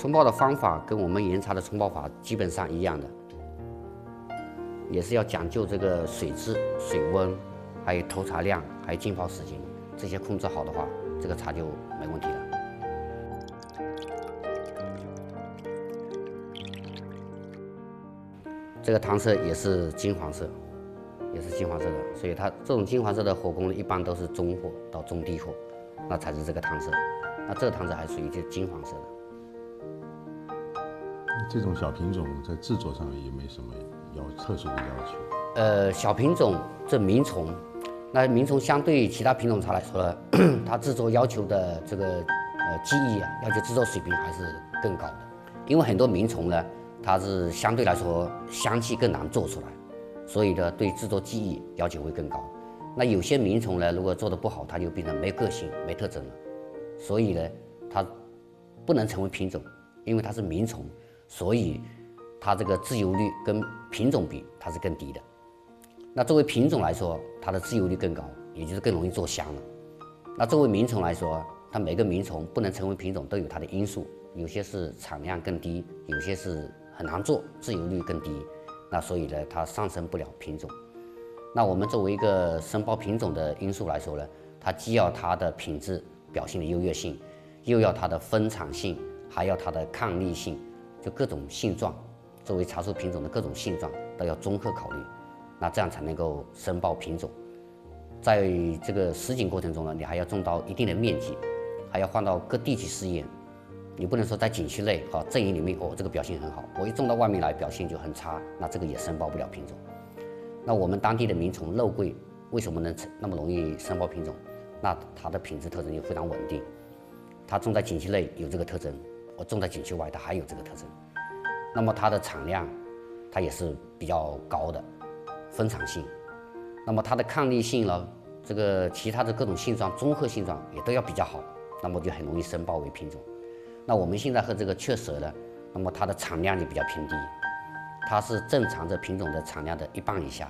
冲泡的方法跟我们岩茶的冲泡法基本上一样的，也是要讲究这个水质、水温，还有投茶量，还有浸泡时间，这些控制好的话，这个茶就没问题了。这个糖色也是金黄色，的，所以它这种金黄色的火功呢，一般都是中火到中低火，那才是这个糖色。那这个糖色还属于就金黄色的。 这种小品种在制作上也没什么特殊的要求。 小品种这明虫，那明虫相对其他品种茶来说呢，它制作要求的这个技艺啊，要求制作水平还是更高的。因为很多明虫呢，它是相对来说香气更难做出来，所以呢，对制作技艺要求会更高。那有些明虫呢，如果做得不好，它就变成没个性、没特征了。所以呢，它不能成为品种，因为它是明虫，所以它这个自由率跟品种比它是更低的。那作为品种来说，它的自由率更高，也就是更容易做香了。那作为名虫来说，它每个名虫不能成为品种都有它的因素，有些是产量更低，有些是很难做，自由率更低。那所以呢，它上升不了品种。那我们作为一个申报品种的因素来说呢，它既要它的品质表现的优越性，又要它的分产性，还要它的抗逆性，就各种性状，作为茶树品种的各种性状都要综合考虑。那这样才能够申报品种。在这个实景过程中呢，你还要种到一定的面积，还要放到各地去试验。你不能说在景区内阵营里面这个表现很好，我一种到外面来表现就很差，那这个也申报不了品种。那我们当地的名虫肉桂为什么能那么容易申报品种？那它的品质特征就非常稳定。它种在景区内有这个特征，我种在景区外它还有这个特征。那么它的产量，它也是比较高的。分产性，那么它的抗逆性呢，这个其他的各种性状、综合性状也都要比较好，那么就很容易申报为品种。那我们现在喝这个雀舌呢，那么它的产量就比较偏低，它是正常的品种的产量的1半以下，